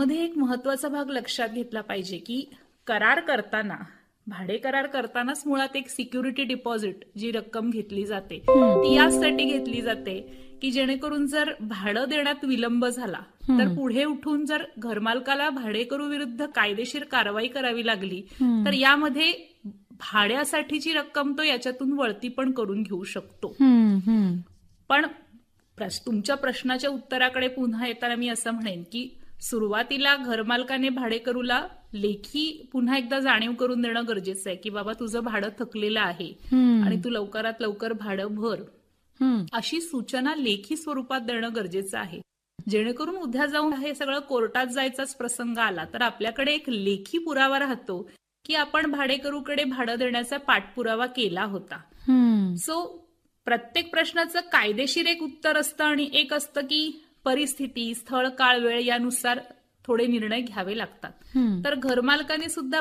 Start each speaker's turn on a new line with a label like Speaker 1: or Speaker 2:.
Speaker 1: यामध्ये एक महत्वाचा भाग लक्षात घेतला पाहिजे की करार करताना, भाडे करार करतानाच मुळात एक सिक्युरिटी डिपॉझिट जी रक्कम घेतली जाते ती यासाठी घेतली जाते की जेणेकरून जर भाडं देण्यात विलंब झाला तर पुढे उठून जर घरमालकाला भाडेकरू विरुद्ध कायदेशीर कारवाई करावी लागली तर यामध्ये भाड्यासाठीची रक्कम तो याच्यातून वळती पण करून घेऊ शकतो. पण तुमच्या प्रश्नाच्या उत्तराकडे पुन्हा येताना मी असं म्हणेन की सुरुवातीला घरमालकाने भाडेकरूला लेखी पुन्हा एकदा जाणीव करून देणं गरजेचं आहे की बाबा तुझं भाडं थकलेलं आहे आणि तू लवकरात लवकर भाडं भर, अशी सूचना लेखी स्वरूपात देणं गरजेचं आहे. जेणेकरून उद्या जाऊन हे सगळं कोर्टात जायचाच प्रसंग आला तर आपल्याकडे एक लेखी पुरावा राहतो की आपण भाडेकरूकडे भाडं देण्याचा पाठपुरावा केला होता. सो प्रत्येक प्रश्नाचं कायदेशीर एक उत्तर असतं आणि एक असतं की परिस्थिती, स्थळ, काळ, वेळ यानुसार थोडे निर्णय घ्यावे लागतात. तर घरमालकाने सुद्धा